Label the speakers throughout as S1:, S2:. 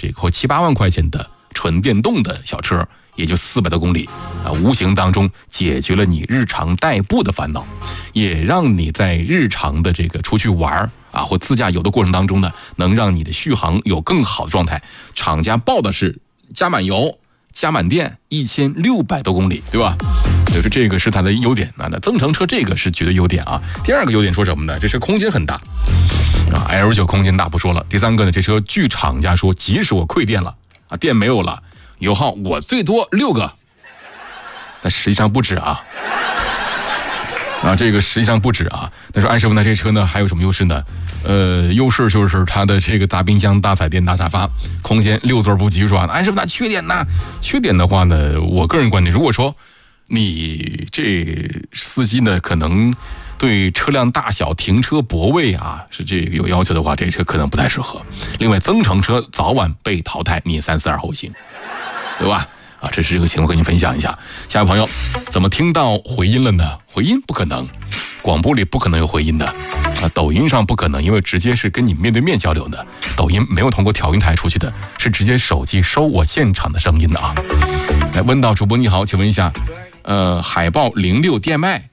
S1: 这个或7、8万块钱的纯电动的小车，也就400多公里啊，无形当中解决了你日常代步的烦恼，也让你在日常的这个出去玩啊或自驾游的过程当中呢，能让你的续航有更好的状态。厂家报的是加满油、加满电1600多公里，对吧？就是这个是它的优点啊。那增程车这个是绝对优点啊。第二个优点说什么呢？这车空间很大啊 ，L9 空间大不说了。第三个呢，这车据厂家说，即使我馈电了啊，电没有了，油耗我最多6个，但实际上不止啊。啊，这个实际上不止啊。那说安师傅呢，这车呢还有什么优势呢？优势就是它的这个大冰箱、大彩电、大沙发，空间6座不及是吧？安师傅那缺点呢？缺点的话呢，我个人观点，如果说你这司机呢可能对车辆大小、停车泊位啊是这个有要求的话，这车可能不太适合。另外，增程车早晚被淘汰，你342后行，对吧？啊，这是这个情况和您分享一下。下一位朋友，怎么听到回音了呢？回音不可能，广播里不可能有回音的啊，抖音上不可能，因为直接是跟你面对面交流的，抖音没有通过调音台出去的，是直接手机收我现场的声音的啊。来，问到主播你好，请问一下，海豹06 DMI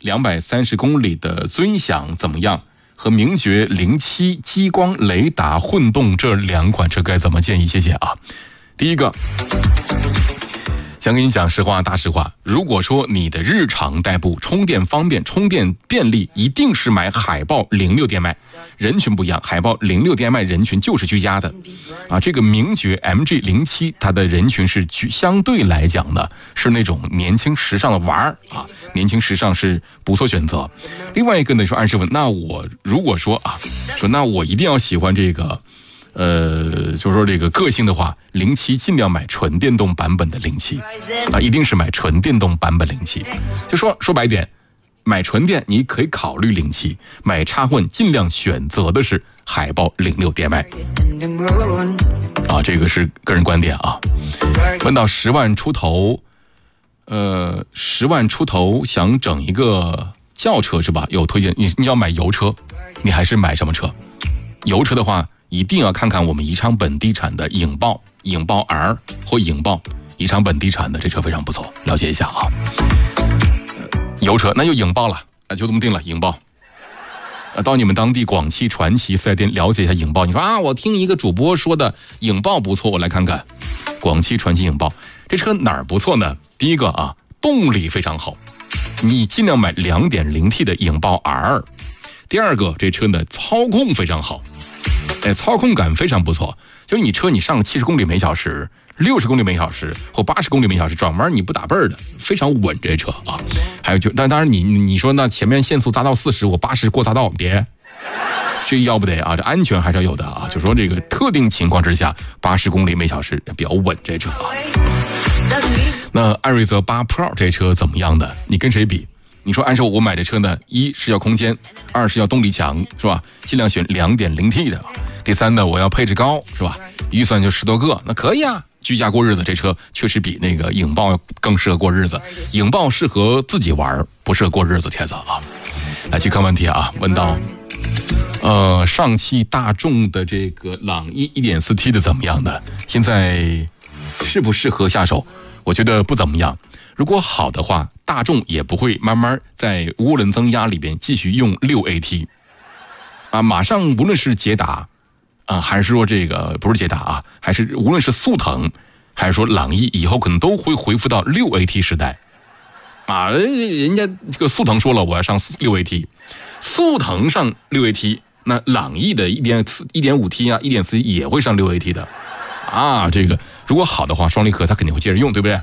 S1: 230公里的尊享怎么样？和名爵07激光雷达混动这2款车该怎么建议？谢谢啊。第一个，想跟你讲实话，大实话。如果说你的日常代步充电方便、充电便利，一定是买海豹06 DMI。人群不一样，海豹06 DMI 人群就是居家的啊。这个名爵 MG07 它的人群是相对来讲呢是那种年轻时尚的玩啊，年轻时尚是不错选择。另外一个呢，说安师傅，那我如果说啊，说那我一定要喜欢这个。就是说这个个性的话，07尽量买纯电动版本的07啊，一定是买纯电动版本07。就说白点，买纯电你可以考虑07，买插混尽量选择的是海豹06 DMI 啊，这个是个人观点啊。问到10万出头，10万出头想整一个轿车是吧？有推荐？你要买油车，你还是买什么车？油车的话，一定要看看我们宜昌本地产的影豹 R 或影豹，宜昌本地产的这车非常不错，了解一下啊。油车那就影豹了，就这么定了，影豹。到你们当地广汽传祺4S店了解一下影豹。你说啊，我听一个主播说的影豹不错，我来看看。广汽传祺影豹这车哪儿不错呢？第一个啊，动力非常好，你尽量买 2.0T 的影豹 R。第二个，这车呢操控非常好。操控感非常不错，就是你车你上70公里每小时、60公里每小时或80公里每小时转弯你不打背儿的，非常稳这车啊。还有就当然你说那前面限速匝道40，我80过匝道，别，这要不得啊，这安全还是要有的啊。就说这个特定情况之下，80公里每小时比较稳这车啊。那艾瑞泽8 Pro 这车怎么样的？你跟谁比？你说按照我买的车呢，一是要空间，二是要动力强，是吧？尽量选 2.0T 的。第三呢，我要配置高，是吧？预算就10多个，那可以啊。居家过日子，这车确实比那个影豹更适合过日子。影豹适合自己玩，不适合过日子，铁子啊。来去看问题啊，问到，上汽大众的这个朗逸 1.4T 的怎么样的？现在适不适合下手？我觉得不怎么样。如果好的话，大众也不会慢慢在涡轮增压里边继续用6AT 啊，马上无论是捷达啊，还是说这个不是捷达啊，还是无论是速腾，还是说朗逸，以后可能都会恢复到6AT 时代啊。人家这个速腾说了，我要上6AT， 速腾上6AT， 那朗逸的 1.5T 啊 1.4 也会上6AT 的啊。这个如果好的话，双离合它肯定会接着用，对不对？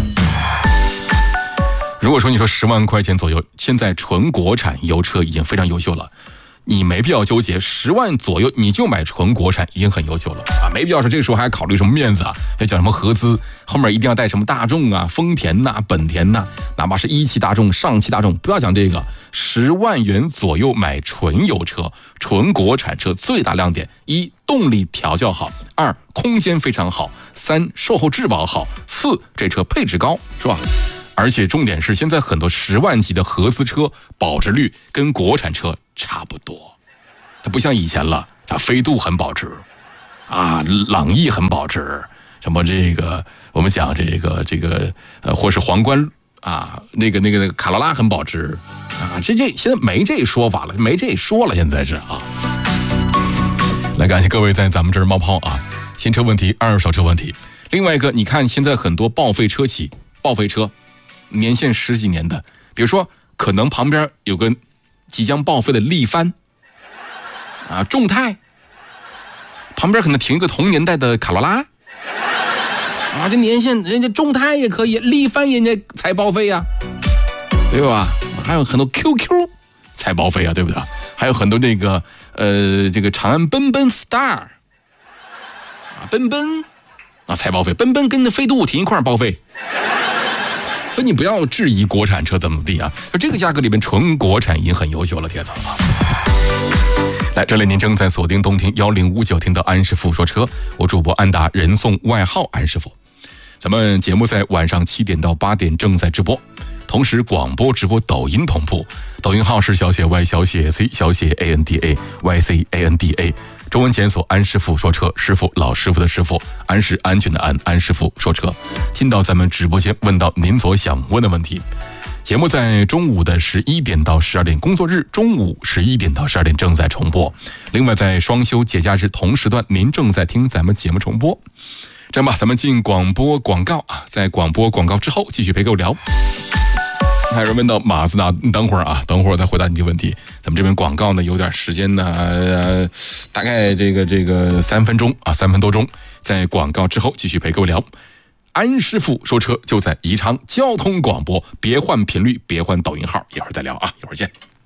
S1: 如果说你说10万块钱左右，现在纯国产油车已经非常优秀了，你没必要纠结10万左右你就买纯国产已经很优秀了啊，没必要说这个时候还考虑什么面子啊，要讲什么合资，后面一定要带什么大众啊、丰田呐、本田呐，哪怕是一汽大众、上汽大众，不要讲这个。10万元左右买纯油车、纯国产车，最大亮点：一、动力调教好；二、空间非常好；三、售后质保好；四、这车配置高，是吧？而且重点是，现在很多10万级的合资车保值率跟国产车差不多，它不像以前了，它飞度很保值， 啊，朗逸很保值，什么这个我们讲这个或是皇冠啊，那个卡罗拉很保值啊，这现在没这说法了，没这说了，现在是啊。来感谢各位在咱们这儿冒泡啊，新车问题、二手车问题。另外一个，你看现在很多报废车企，报废车年限10几年的，比如说可能旁边有个即将报废的力帆啊，众泰旁边可能停一个同年代的卡罗拉啊，这年限人家众泰也可以，力帆人家才报废呀，对吧？还有很多 QQ 才报废啊，对不对？还有很多这个长安奔奔 Star 啊，奔奔啊才报废，奔奔跟那飞度停一块报废。所以你不要质疑国产车怎么地啊，就这个价格里面纯国产已经很优秀了，铁子啊。来，这里您正在锁定动听1059，听到安师傅说车，我主播安达，人送外号安师傅。咱们节目在晚上7点到8点正在直播，同时广播直播抖音同步，抖音号是小写 Y 小写 C 小写 ANDA YCANDA， 中文检索安师傅说车，师傅老师傅的师傅，安是安全的安，安师傅说车。进到咱们直播间，问到您所想问的问题。节目在中午的11点到12点，工作日中午11点到12点正在重播。另外在双休节假日同时段，您正在听咱们节目重播。这样吧，咱们进广播广告啊，在广播广告之后继续陪各位聊。还有人问到马自达，等会儿我再回答你这个问题。咱们这边广告呢有点时间呢，大概这个3分钟啊，3分多钟，在广告之后继续陪各位聊。安师傅说车就在宜昌交通广播，别换频率，别换抖音号，一会儿再聊啊，一会儿见。